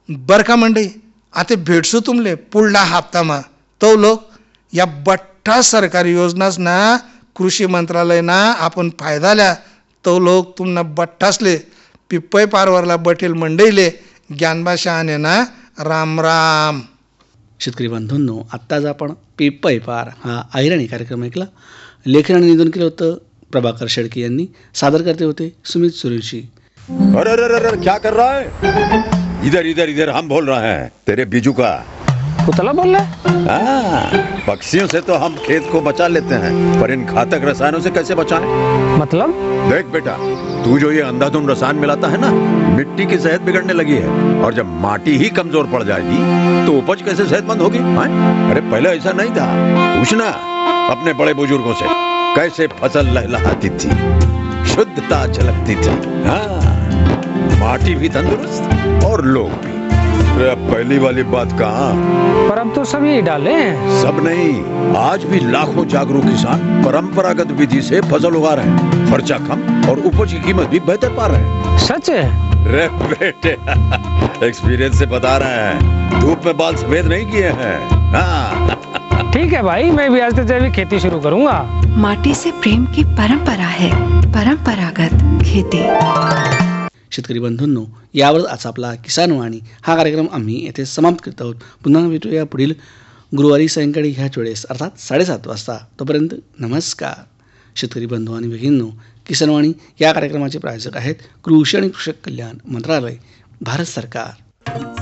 बरं का मंडळी, आता भेटसू तुमले पुढला हप्तामा. तो लोक या बठ्ठा सरकारी योजनास ना कृषी मंत्रालयना आपण फायदा ल्या. तो लोक तुम्हाला बठ्ठासले पिप्पई पारवरला बटेल मंडईले ज्ञानबा शहाणे ना राम राम. शेतकरी बंधूंनो, आत्ताच आपण पिप्पई पार हा ऐराणी कार्यक्रम ऐकला. लेखन आणि निधन केलं होतं प्रभाकर शेळके यांनी. सादर करते होते सुमित सुरेशी. अरे अरे अरे क्या कर रहा है? इधर इधर इधर, हम बोल रहे हैं तेरे बीजू का. पुतला बोल रहा है? हाँ, पक्षियों से तो हम खेत को बचा लेते हैं, पर इन घातक रसायनों से कैसे बचाएं? मतलब? देख बेटा, तू जो ये अंधाधुंध रसायन मिलाता है ना, मिट्टी की सेहत बिगड़ने लगी है. और जब माटी ही कमजोर पड़ जाएगी तो उपज कैसे सेहतमंद होगी? अरे पहले ऐसा नहीं था. पूछना अपने बड़े बुजुर्गों से, कैसे फसल लहलहाती थी, शुद्धता झलकती थी. हाँ, माटी भी तंदुरुस्त और लोग भी. अरे अब पहली वाली बात कहाँ? पर अब तो सब यही डाले हैं. सब नहीं, आज भी लाखों जागरूक किसान परंपरागत विधि से फसल उगा रहे हैं. खर्चा कम और उपज की कीमत भी बेहतर पा रहे हैं. सच है? रे बेटे, एक्सपीरियंस से बता रहे हैं. धूप में बाल सफेद नहीं किए हैं. हाँ. ठीक है भाई, मैं भी आज से जैविक खेती शुरू करूंगा. माटी से प्रेम की परंपरा है परंपरागत खेती. शेतकरी बंधूंनो, यावर आज आपला किसान वाणी हा कार्यक्रम आम्ही येथे समाप्त करत आहोत. पुन्हा भेटूया पुढील गुरुवारी सायंकाळी ह्याच वेळेस, अर्थात 7:30 वाजता. तोपर्यंत नमस्कार. शेतकरी बंधू आणि भगिनींनो, किसानवाणी या कार्यक्रमाचे प्रायोजक आहेत कृषी आणि कृषक कल्याण मंत्रालय, भारत सरकार.